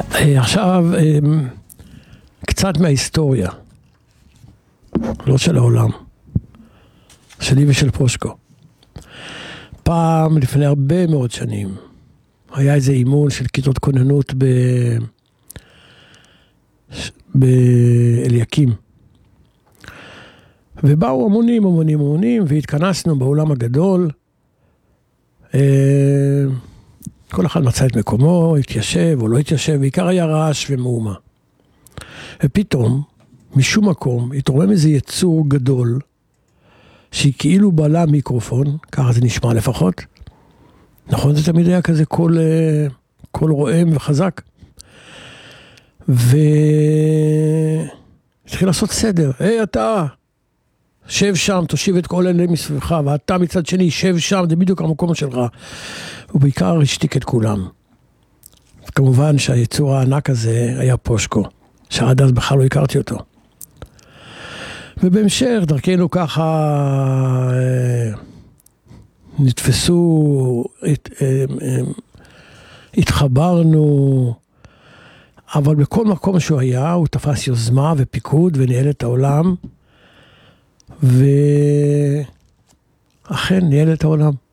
עכשיו, קצת מההיסטוריה, לא של העולם, שלי ושל פושקו. פעם, לפני הרבה מאוד שנים, היה איזה אימון של כיתות כוננות באליקים. ובאו המונים, והתכנסנו באולם הגדול. כל אחד מצא את מקומו, התיישב או לא התיישב, בעיקר היה רעש ומאומה. ופתאום, משום מקום, התרומם איזה יצור גדול, שהיא כאילו בעלה מיקרופון, ככה זה נשמע לפחות. נכון, זה תמיד היה כזה קול רועם וחזק. והתחיל לעשות סדר. היי, אתה, שב שם, תושיב את כל אלה מסביבך, ואתה מצד שני, שב שם, זה בדיוק המקום שלך. ובעיקר השתיק את כולם. כמובן שהיצור הענק הזה היה פושקו, שעד אז בכלל לא הכרתי אותו. ובהמשך, דרכנו ככה, נתפסו, התחברנו, אבל בכל מקום שהוא היה, הוא תפס יוזמה ופיקוד וניהל את העולם, ואכן ניהל את העולם.